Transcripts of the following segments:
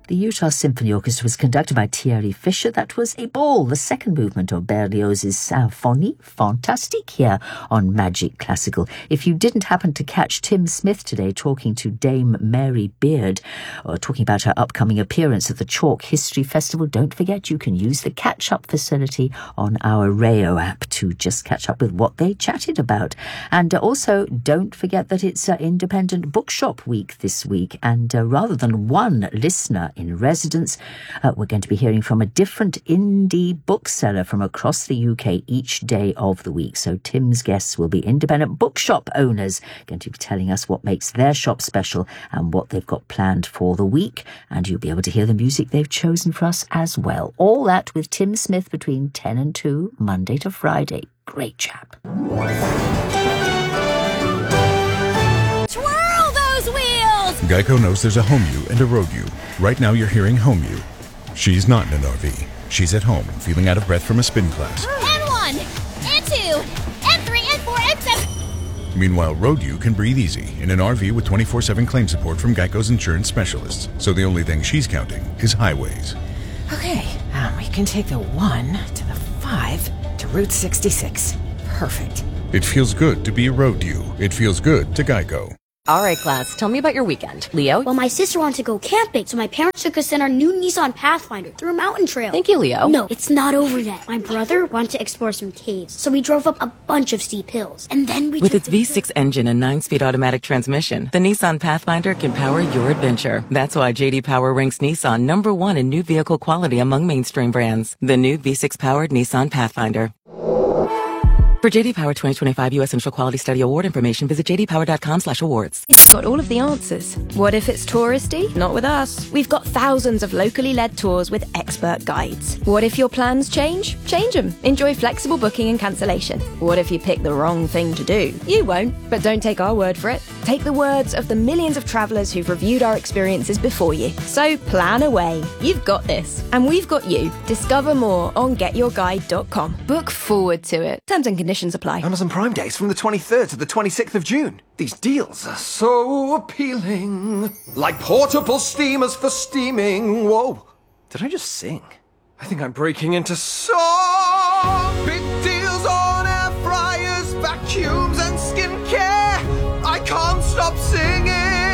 The Utah Symphony Orchestra was conducted by Thierry Fischer. That was A Ball, the second movement of Berlioz's Symphonie Fantastique here on Magic Classical. If you didn't happen to catch Tim Smith today talking to Dame Mary Beard, or talking about her upcoming appearance at the Chalk History Festival, don't forget you can use the catch-up facility on our Rayo app to just catch up with what they chatted about. And also, don't forget that it's Independent Bookshop Week this week, and rather than one listener in residence, we're going to be hearing from a different indie bookseller from across the UK each day of the week. So Tim's guests will be independent bookshop owners, going to be telling us what makes their shop special and what they've got planned for the week. And you'll be able to hear the music they've chosen for us as well. All that with Tim Smith between 10 and 2, Monday to Friday. Great chap. Twirl those wheels! Geico knows there's a home you and a road you. Right now you're hearing home you. She's not in an RV. She's at home, feeling out of breath from a spin class. N1, N2, N3, N4, N7. Meanwhile, road you can breathe easy in an RV with 24/7 claim support from Geico's insurance specialists. So the only thing she's counting is highways. Okay, we can take the 1 to the 5 to Route 66. Perfect. It feels good to be a road you. It feels good to Geico. All right, class, tell me about your weekend. Leo? Well, my sister wanted to go camping, so my parents took us in our new Nissan Pathfinder through a mountain trail. Thank you, Leo. No, it's not over yet. My brother wanted to explore some caves, so we drove up a bunch of steep hills. And then we With its V6 engine and 9-speed automatic transmission, the Nissan Pathfinder can power your adventure. That's why J.D. Power ranks Nissan #1 in new vehicle quality among mainstream brands. The new V6-powered Nissan Pathfinder. For J.D. Power 2025 U.S. Central Quality Study Award information, visit jdpower.com/awards. Got all of the answers. What if it's touristy? Not with us. We've got thousands of locally led tours with expert guides. What if your plans change? Change them. Enjoy flexible booking and cancellation. What if you pick the wrong thing to do? You won't, but don't take our word for it. Take the words of the millions of travellers who've reviewed our experiences before you. So plan away. You've got this. And we've got you. Discover more on getyourguide.com. Book forward to it. Terms and conditions apply. Amazon Prime Days from the 23rd to the 26th of June. These deals are so appealing. Like portable steamers for steaming. Whoa. Did I just sing? I think I'm breaking into song. Big deals on air fryers, vacuums and skincare. I can't stop singing.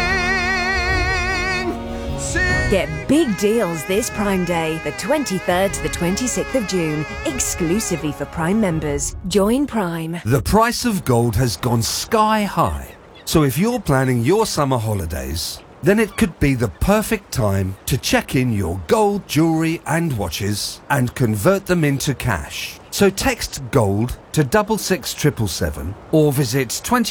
Get big deals this Prime Day, the 23rd to the 26th of June, exclusively for Prime members. Join Prime. The price of gold has gone sky high. So if you're planning your summer holidays, then it could be the perfect time to check in your gold jewellery and watches and convert them into cash. So text GOLD to 66777 or visit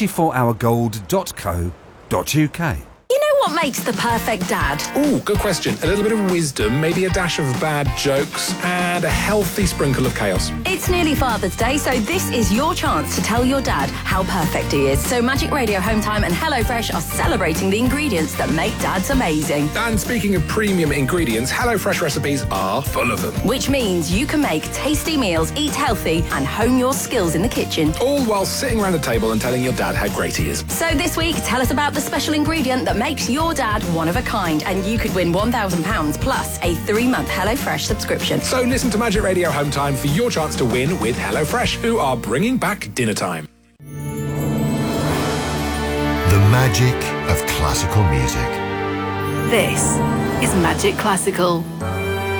24hourgold.co.uk. You know what makes the perfect dad? Ooh, good question. A little bit of wisdom, maybe a dash of bad jokes, and a healthy sprinkle of chaos. It's nearly Father's Day, so this is your chance to tell your dad how perfect he is. So Magic Radio Home Time and HelloFresh are celebrating the ingredients that make dads amazing. And speaking of premium ingredients, HelloFresh recipes are full of them. Which means you can make tasty meals, eat healthy, and hone your skills in the kitchen. All while sitting around a table and telling your dad how great he is. So this week, tell us about the special ingredient that makes your dad one of a kind, and you could win £1,000 plus a 3-month HelloFresh subscription. So listen to Magic Radio Home Time for your chance to win with HelloFresh, who are bringing back dinner time. The magic of classical music. This is Magic Classical.